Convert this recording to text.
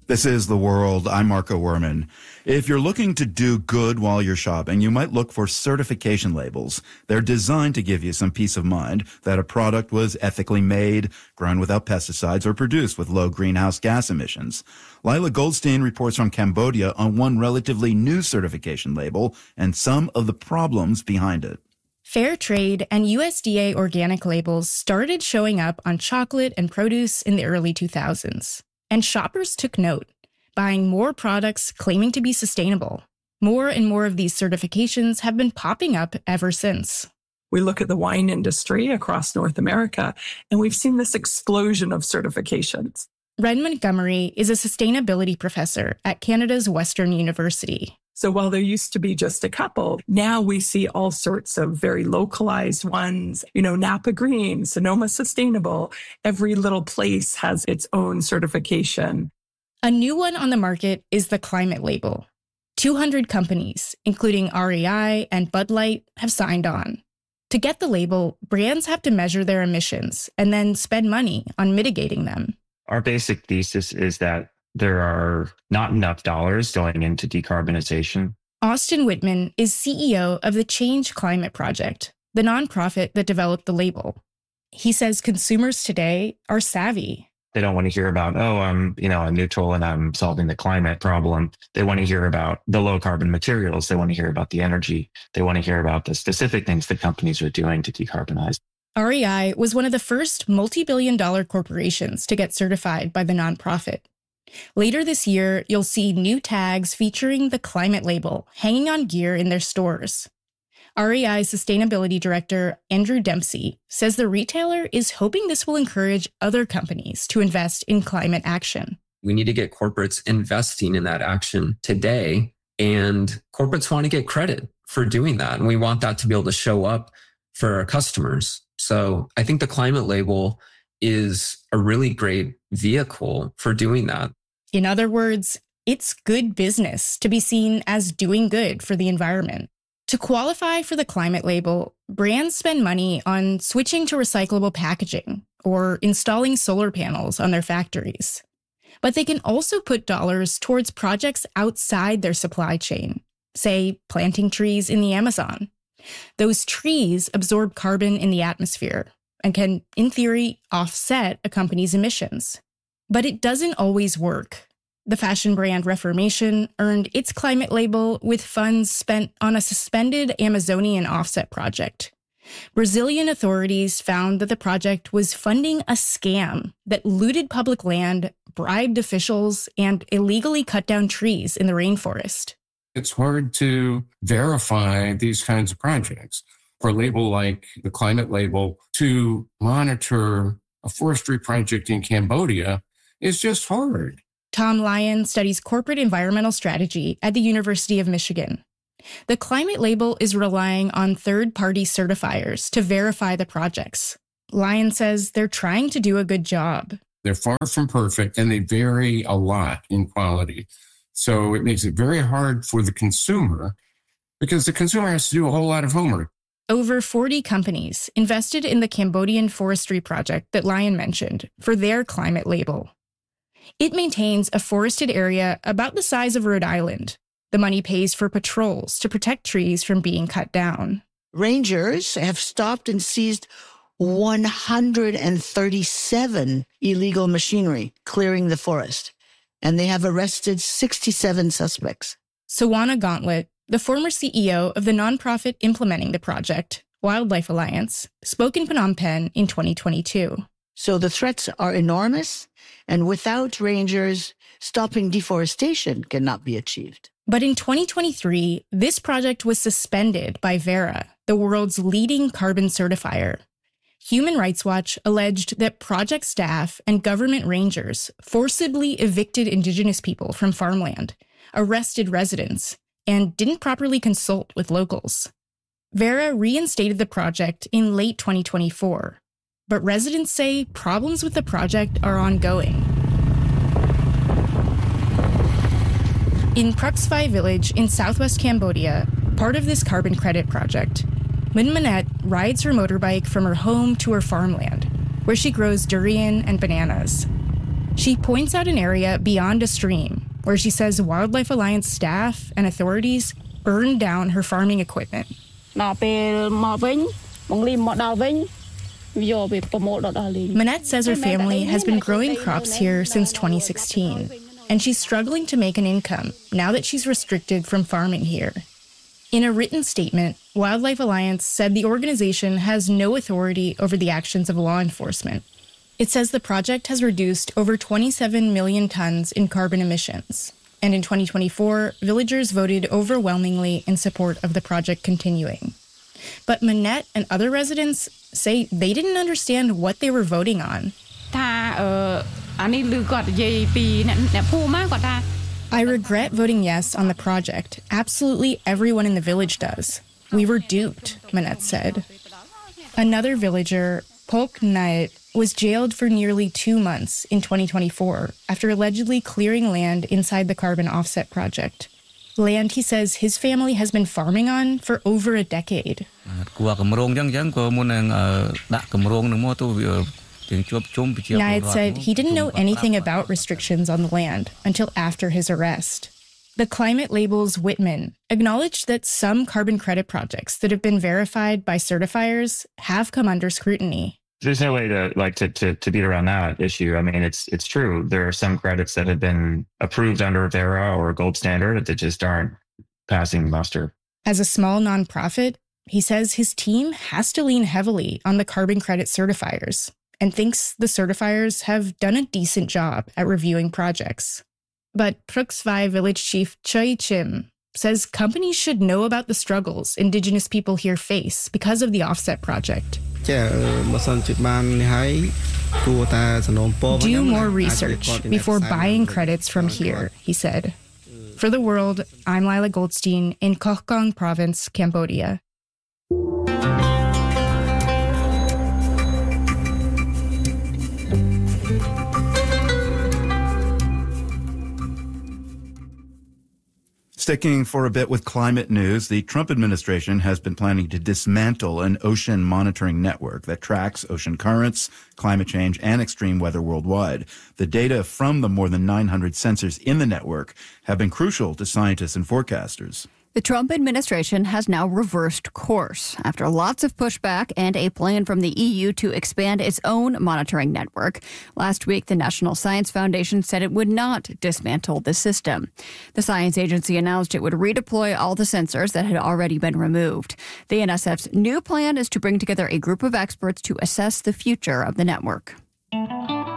This is The World. I'm Marco Werman. If you're looking to do good while you're shopping, you might look for certification labels. They're designed to give you some peace of mind that a product was ethically made, grown without pesticides, or produced with low greenhouse gas emissions. Lila Goldstein reports from Cambodia on one relatively new certification label and some of the problems behind it. Fair trade and USDA organic labels started showing up on chocolate and produce in the early 2000s. And shoppers took note, buying more products claiming to be sustainable. More and more of these certifications have been popping up ever since. We look at the wine industry across North America, and we've seen this explosion of certifications. Ren Montgomery is a sustainability professor at Canada's Western University. So while there used to be just a couple, now we see all sorts of very localized ones. Napa Green, Sonoma Sustainable. Every little place has its own certification. A new one on the market is the Climate Label. 200 companies, including REI and Bud Light, have signed on. To get the label, brands have to measure their emissions and then spend money on mitigating them. Our basic thesis is that there are not enough dollars going into decarbonization. Austin Whitman is CEO of the Change Climate Project, the nonprofit that developed the label. He says consumers today are savvy. They don't want to hear about, I'm neutral and I'm solving the climate problem. They want to hear about the low carbon materials. They want to hear about the energy. They want to hear about the specific things that companies are doing to decarbonize. REI was one of the first multi-billion-dollar corporations to get certified by the nonprofit. Later this year, you'll see new tags featuring the Climate Label hanging on gear in their stores. REI Sustainability Director Andrew Dempsey says the retailer is hoping this will encourage other companies to invest in climate action. We need to get corporates investing in that action today, and corporates want to get credit for doing that, and we want that to be able to show up for our customers. So I think the Climate Label is a really great vehicle for doing that. In other words, it's good business to be seen as doing good for the environment. To qualify for the Climate Label, brands spend money on switching to recyclable packaging or installing solar panels on their factories. But they can also put dollars towards projects outside their supply chain, say planting trees in the Amazon. Those trees absorb carbon in the atmosphere and can, in theory, offset a company's emissions. But it doesn't always work. The fashion brand Reformation earned its Climate Label with funds spent on a suspended Amazonian offset project. Brazilian authorities found that the project was funding a scam that looted public land, bribed officials, and illegally cut down trees in the rainforest. It's hard to verify these kinds of projects. For a label like the Climate Label, to monitor a forestry project in Cambodia is just hard. Tom Lyon studies corporate environmental strategy at the University of Michigan. The Climate Label is relying on third-party certifiers to verify the projects. Lyon says they're trying to do a good job. They're far from perfect, and they vary a lot in quality. So it makes it very hard for the consumer because the consumer has to do a whole lot of homework. Over 40 companies invested in the Cambodian forestry project that Lyon mentioned for their Climate Label. It maintains a forested area about the size of Rhode Island. The money pays for patrols to protect trees from being cut down. Rangers have stopped and seized 137 illegal machinery clearing the forest, and they have arrested 67 suspects. Sawana Gauntlet, the former CEO of the nonprofit implementing the project, Wildlife Alliance, spoke in Phnom Penh in 2022. So the threats are enormous, and without rangers, stopping deforestation cannot be achieved. But in 2023, this project was suspended by Verra, the world's leading carbon certifier. Human Rights Watch alleged that project staff and government rangers forcibly evicted Indigenous people from farmland, arrested residents, and didn't properly consult with locals. Verra reinstated the project in late 2024, but residents say problems with the project are ongoing. In Praksvai village in southwest Cambodia, part of this carbon credit project, Min Manette rides her motorbike from her home to her farmland, where she grows durian and bananas. She points out an area beyond a stream where she says Wildlife Alliance staff and authorities burned down her farming equipment. Manette says her family has been growing crops here since 2016, and she's struggling to make an income now that she's restricted from farming here. In a written statement, Wildlife Alliance said the organization has no authority over the actions of law enforcement. It says the project has reduced over 27 million tons in carbon emissions, and in 2024, villagers voted overwhelmingly in support of the project continuing. But Manette and other residents say they didn't understand what they were voting on. I regret voting yes on the project. Absolutely everyone in the village does. We were duped, Manette said. Another villager, Polk Nayat, was jailed for nearly 2 months in 2024 after allegedly clearing land inside the carbon offset project. Land he says his family has been farming on for over a decade. Nayat said he didn't know anything about restrictions on the land until after his arrest. The climate label's Whitman acknowledged that some carbon credit projects that have been verified by certifiers have come under scrutiny. There's no way to beat around that issue. I mean, it's true. There are some credits that have been approved under Verra or Gold Standard that just aren't passing muster. As a small nonprofit, he says his team has to lean heavily on the carbon credit certifiers and thinks the certifiers have done a decent job at reviewing projects. But Phruc Svai village chief Choi Chim says companies should know about the struggles Indigenous people here face because of the offset project. Do more research before buying credits from here, he said. For The World, I'm Lila Goldstein in Koh Kong Province, Cambodia. Sticking for a bit with climate news, the Trump administration has been planning to dismantle an ocean monitoring network that tracks ocean currents, climate change, and extreme weather worldwide. The data from the more than 900 sensors in the network have been crucial to scientists and forecasters. The Trump administration has now reversed course after lots of pushback and a plan from the EU to expand its own monitoring network. Last week, the National Science Foundation said it would not dismantle the system. The science agency announced it would redeploy all the sensors that had already been removed. The NSF's new plan is to bring together a group of experts to assess the future of the network.